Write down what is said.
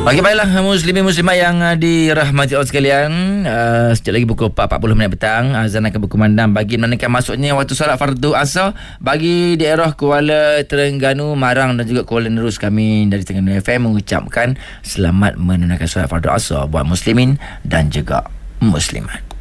Okey, baiklah muslimin muslimat yang dirahmati Allah sekalian, sekejap lagi pukul 4.40 petang azan akan berkumandang bagi menandakan masuknya waktu solat fardu asar bagi daerah Kuala Terengganu, Marang dan juga Kuala Nerus. Kami dari Terengganu FM mengucapkan selamat menunaikan solat fardu asar buat muslimin dan juga muslimat.